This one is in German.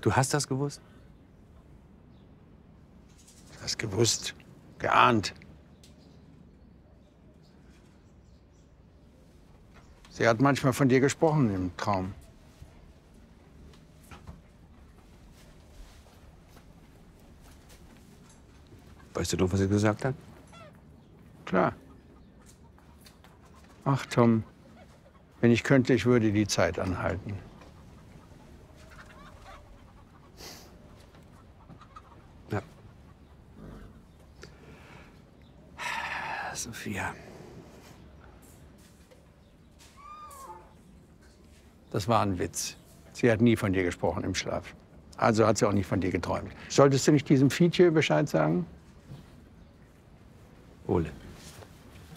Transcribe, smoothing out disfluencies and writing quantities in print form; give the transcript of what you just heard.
Du hast das gewusst? Hast gewusst, geahnt. Sie hat manchmal von dir gesprochen im Traum. Weißt du doch, was sie gesagt hat? Klar. Ach, Tom, wenn ich könnte, ich würde die Zeit anhalten. Ja. Sophia. Das war ein Witz. Sie hat nie von dir gesprochen im Schlaf. Also hat sie auch nicht von dir geträumt. Solltest du nicht diesem Fietje Bescheid sagen? Ole.